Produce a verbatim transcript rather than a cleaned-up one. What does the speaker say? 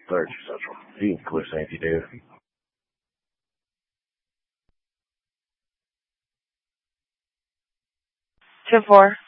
Third Central. You can click saying if you do. Two four.